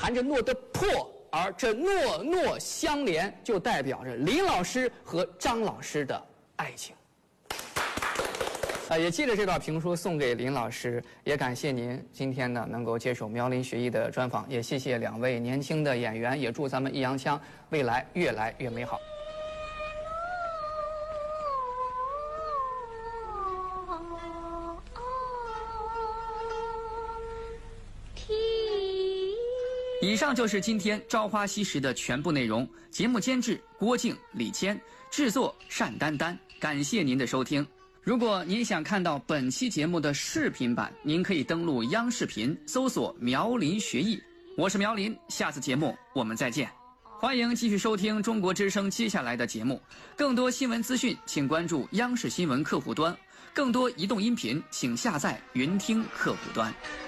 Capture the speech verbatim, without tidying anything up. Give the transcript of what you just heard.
含着诺的破，而这诺诺相连，就代表着林老师和张老师的爱情。啊，也借着这段评书送给林老师，也感谢您今天呢能够接受苗林学艺的专访，也谢谢两位年轻的演员，也祝咱们易烊千未来越来越美好。以上就是今天《朝花夕拾》的全部内容。节目监制郭靖、李谦，制作单丹丹。感谢您的收听。如果您想看到本期节目的视频版，您可以登录央视频搜索苗林学艺。我是苗林，下次节目我们再见。欢迎继续收听中国之声接下来的节目。更多新闻资讯请关注央视新闻客户端，更多移动音频请下载云听客户端。